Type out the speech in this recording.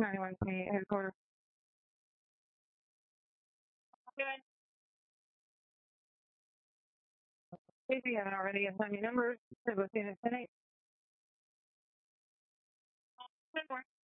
9128 headquarters. If you haven't already, assign your numbers to both units 10-8.